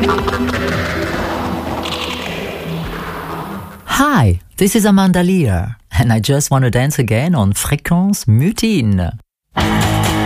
Hi, this is Amanda Lear, and I just want to dance again on Fréquence Mutine.